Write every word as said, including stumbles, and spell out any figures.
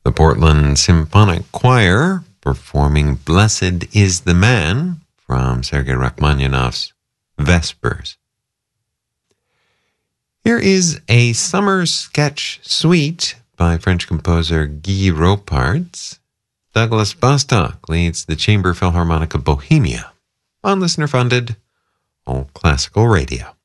The Portland Symphonic Choir performing Blessed is the Man from Sergei Rachmaninoff's Vespers. Here is a summer sketch suite by French composer Guy Roparts. Douglas Bostock leads the Chamber Philharmonic of Bohemia on listener-funded All Classical Radio.